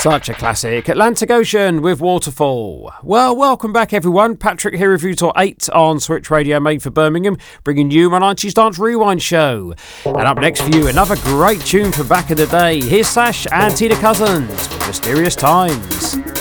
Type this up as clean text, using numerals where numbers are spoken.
Such a classic. Atlantic Ocean with Waterfall. Well, welcome back everyone. Patrick here with you till 8 on Switch Radio made for Birmingham, bringing you my 90s Dance Rewind show. And up next for you, another great tune from back in the day. Here's Sash and Tina Cousins with Mysterious Times.